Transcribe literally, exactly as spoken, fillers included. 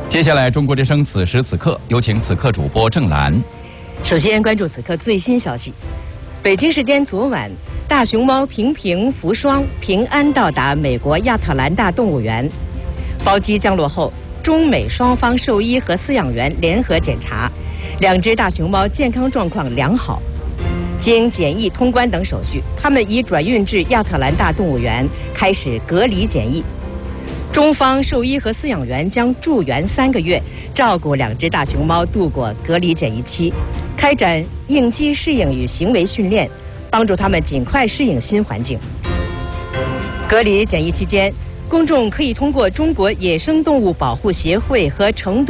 接下来，中国之声此时此刻有请此刻主播郑兰。 首先关注此刻最新消息。北京时间昨晚，大熊猫平平福双平安到达美国亚特兰大动物园。包机降落后，中美双方兽医和饲养员联合检查，两只大熊猫健康状况良好。经检疫通关等手续，它们已转运至亚特兰大动物园开始隔离检疫。中方兽医和饲养员将驻园三个月，照顾两只大熊猫度过隔离检疫期，开展应激适应与行为训练，帮助它们尽快适应新环境。隔离检疫期间，公众可以通过中国野生动物保护协会和成都